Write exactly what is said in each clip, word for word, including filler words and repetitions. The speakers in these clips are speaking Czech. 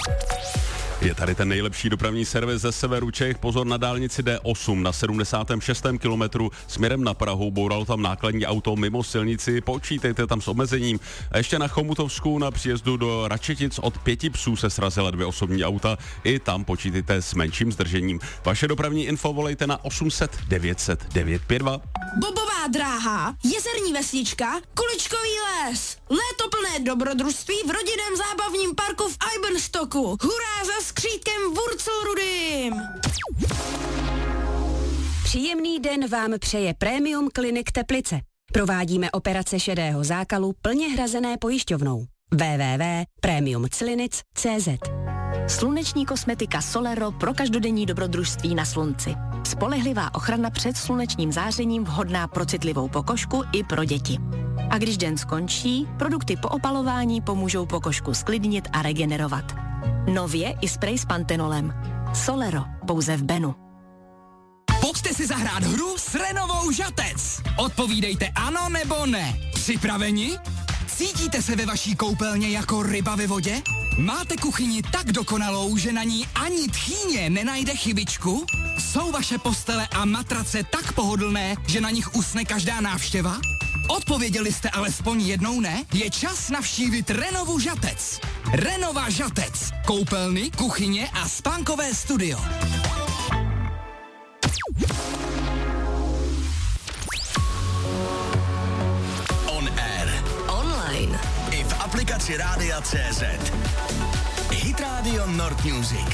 Je tady ten nejlepší dopravní servis ze severu Čech. Pozor na dálnici D osm na sedmdesátém šestém kilometru směrem na Prahu. Bouralo tam nákladní auto mimo silnici. Počítejte tam s omezením. A ještě na Chomutovsku na příjezdu do Račetic od Pěti psů se srazila dvě osobní auta. I tam počítejte s menším zdržením. Vaše dopravní info volejte na osm set devět set devět pět dva. Bobová dráha, jezerní vesnička, Kuličkový les. Léto plné dobrodružství v rodinném zábavním parku v Eibenstocku. Hurá za skřítkem Wurzelrudym! Příjemný den vám přeje Premium Clinic Teplice. Provádíme operace šedého zákalu plně hrazené pojišťovnou. w w w tečka premium clinic tečka c z. Sluneční kosmetika Solero pro každodenní dobrodružství na slunci. Spolehlivá ochrana před slunečním zářením vhodná pro citlivou pokožku i pro děti. A když den skončí, produkty po opalování pomůžou pokožku sklidnit a regenerovat. Nově i sprej s pantenolem. Solero, pouze v Benu. Pojďte si zahrát hru s Renovou Žatec. Odpovídejte ano nebo ne. Připraveni? Cítíte se ve vaší koupelně jako ryba ve vodě? Máte kuchyni tak dokonalou, že na ní ani tchýně nenajde chybičku? Jsou vaše postele a matrace tak pohodlné, že na nich usne každá návštěva? Odpověděli jste alespoň jednou ne? Je čas navštívit Renovu Žatec. Renova Žatec. Koupelny, kuchyně a spánkové studio. On air. Online. I v aplikaci Rádia C Z. Hit Radio Nord Music.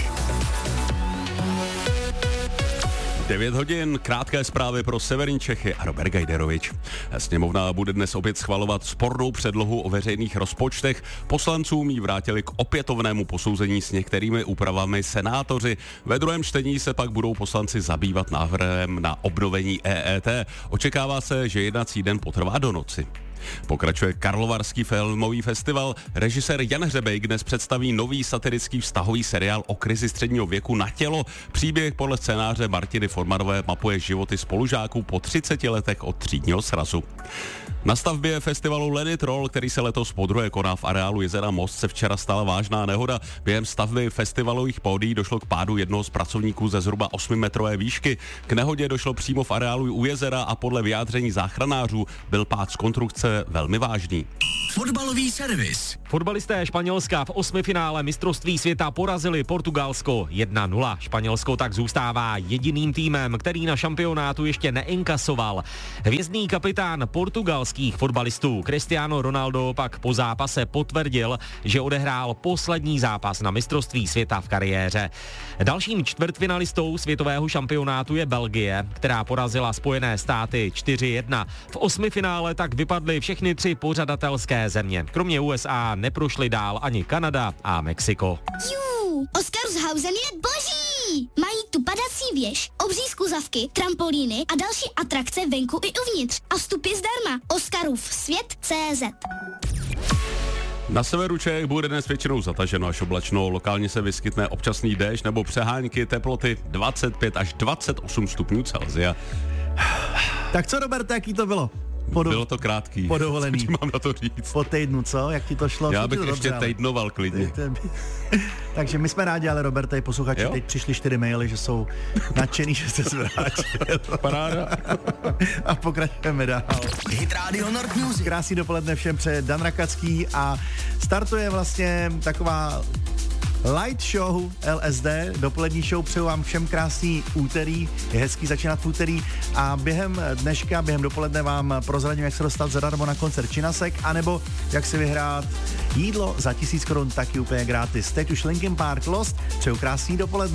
devět hodin, krátké zprávy pro severní Čechy a Robert Gajderovič. Sněmovna bude dnes opět schvalovat spornou předlohu o veřejných rozpočtech. Poslancům ji vrátili k opětovnému posouzení s některými úpravami senátoři. Ve druhém čtení se pak budou poslanci zabývat návrhem na obnovení E E T. Očekává se, že jednací den potrvá do noci. Pokračuje Karlovarský filmový festival. Režisér Jan Hřebejk dnes představí nový satirický vztahový seriál o krizi středního věku Na tělo. Příběh podle scénáře Martiny Formanové mapuje životy spolužáků po třiceti letech od třídního srazu. Na stavbě festivalu Let It Roll, který se letos podruhé koná v areálu jezera Most, se včera stala vážná nehoda. Během stavby festivalových pódií došlo k pádu jednoho z pracovníků ze zhruba osmimetrové výšky. K nehodě došlo přímo v areálu u jezera a podle vyjádření záchranářů byl pád z konstrukce velmi vážný. Fotbalový servis. Fotbalisté Španělska v osmifinále mistrovství světa porazili Portugalsko jedna nula. Španělsko tak zůstává jediným týmem, který na šampionátu ještě neinkasoval. Hvězdný kapitán portugalských fotbalistů Cristiano Ronaldo pak po zápase potvrdil, že odehrál poslední zápas na mistrovství světa v kariéře. Dalším čtvrtfinalistou světového šampionátu je Belgie, která porazila Spojené státy čtyři jedna. V osmifinále tak vypadly všechny tři pořadatelské země. Kromě U S A neprošly dál ani Kanada a Mexiko. Jú, Oscarshausen je boží! Mají tu padací věž, obří skluzavky, trampolíny a další atrakce venku i uvnitř. A vstup je zdarma. Oscarův svět tečka cé zet. Na severu Čech bude dnes většinou zataženo až oblačno, lokálně se vyskytne občasný déšť nebo přehánky, teploty dvacet pět až dvacet osm stupňů Celsia. Tak co, Robert, jaký to bylo? Podo... Bylo to krátký. Podovolený. Co ti mám na to říct? Po týdnu, co? Jak ti to šlo? Já bych to ještě dobře, týdnoval ale... klidně. Takže my jsme rádi, ale Roberte, i posluchači, teď přišli čtyři maily, že jsou nadšený, že se zvrátil. Paráda. A pokračujeme dál. Hit Radio Nord Music. Krásný dopoledne všem přeje Dan Rakacký a startuje vlastně taková light show L S D, dopolední show, přeju vám všem krásný úterý, je hezký začínat v úterý a během dneška, během dopoledne vám prozradím, jak se dostat zadarmo na koncert Činasek, anebo jak si vyhrát jídlo za tisíc korun taky úplně gratis. Teď už Linkin Park Lost, přeju krásný dopoledne.